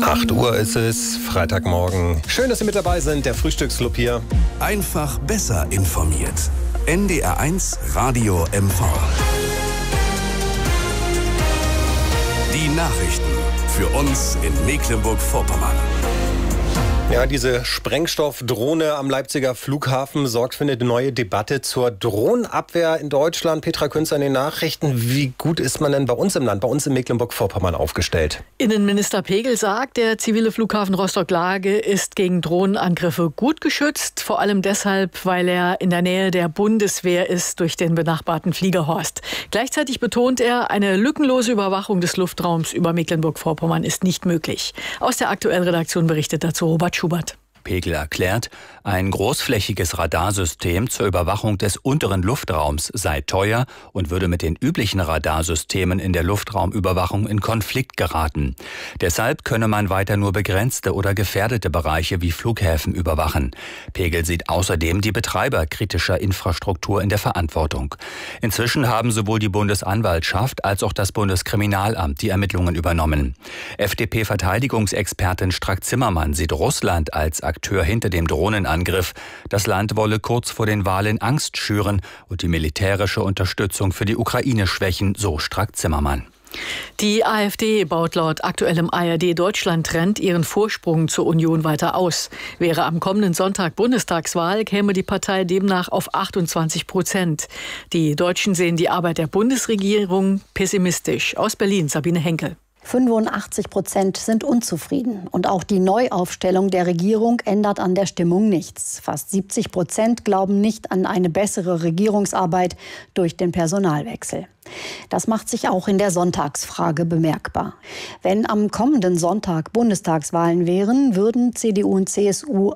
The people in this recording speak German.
8 Uhr ist es, Freitagmorgen. Schön, dass Sie mit dabei sind, der Frühstücksclub hier. Einfach besser informiert. NDR1 Radio MV. Die Nachrichten für uns in Mecklenburg-Vorpommern. Ja, diese Sprengstoffdrohne am Leipziger Flughafen sorgt für eine neue Debatte zur Drohnenabwehr in Deutschland. Petra Künzer in den Nachrichten. Wie gut ist man denn bei uns im Land, bei uns in Mecklenburg-Vorpommern aufgestellt? Innenminister Pegel sagt, der zivile Flughafen Rostock-Lage ist gegen Drohnenangriffe gut geschützt. Vor allem deshalb, weil er in der Nähe der Bundeswehr ist durch den benachbarten Fliegerhorst. Gleichzeitig betont er, eine lückenlose Überwachung des Luftraums über Mecklenburg-Vorpommern ist nicht möglich. Aus der aktuellen Redaktion berichtet dazu Robert Schubert. Pegel erklärt, ein großflächiges Radarsystem zur Überwachung des unteren Luftraums sei teuer und würde mit den üblichen Radarsystemen in der Luftraumüberwachung in Konflikt geraten. Deshalb könne man weiter nur begrenzte oder gefährdete Bereiche wie Flughäfen überwachen. Pegel sieht außerdem die Betreiber kritischer Infrastruktur in der Verantwortung. Inzwischen haben sowohl die Bundesanwaltschaft als auch das Bundeskriminalamt die Ermittlungen übernommen. FDP-Verteidigungsexpertin Strack-Zimmermann sieht Russland als Akteur hinter dem Drohnenangriff. Das Land wolle kurz vor den Wahlen Angst schüren und die militärische Unterstützung für die Ukraine schwächen, so Strack-Zimmermann. Die AfD baut laut aktuellem ARD-Deutschland-Trend ihren Vorsprung zur Union weiter aus. Wäre am kommenden Sonntag Bundestagswahl, käme die Partei demnach auf 28%. Die Deutschen sehen die Arbeit der Bundesregierung pessimistisch. Aus Berlin Sabine Henkel. 85% sind unzufrieden. Und auch die Neuaufstellung der Regierung ändert an der Stimmung nichts. Fast 70% glauben nicht an eine bessere Regierungsarbeit durch den Personalwechsel. Das macht sich auch in der Sonntagsfrage bemerkbar. Wenn am kommenden Sonntag Bundestagswahlen wären, würden CDU und CSU